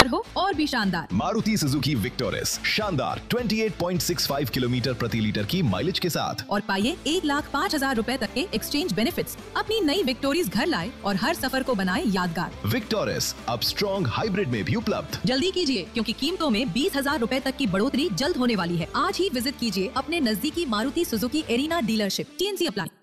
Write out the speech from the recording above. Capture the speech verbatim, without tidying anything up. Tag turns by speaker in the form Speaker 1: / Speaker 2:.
Speaker 1: सफर हो और भी शानदार।
Speaker 2: मारुति सुजुकी विक्टोरिस, शानदार अट्ठाईस पॉइंट छह पाँच किलोमीटर प्रति लीटर की माइलेज के साथ।
Speaker 1: और पाइए एक लाख पाँच हजार रूपए तक के एक्सचेंज बेनिफिट्स। अपनी नई विक्टोरिस घर लाए और हर सफर को बनाए यादगार।
Speaker 2: विक्टोरिस अब स्ट्रॉन्ग हाइब्रिड में भी उपलब्ध।
Speaker 1: जल्दी कीजिए, क्योंकि कीमतों में बीस हजार रूपए तक की बढ़ोतरी जल्द होने वाली है। आज ही विजिट कीजिए अपने नजदीकी Maruti Suzuki arena dealership. T N C apply.